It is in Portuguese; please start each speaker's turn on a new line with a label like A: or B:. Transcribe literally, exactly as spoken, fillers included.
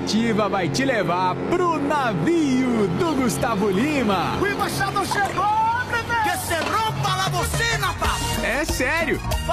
A: comitiva vai te levar pro navio do Gustavo Lima.
B: O embaixador chegou, bebê!
C: Que se rompa la bocina, papo!
A: É sério!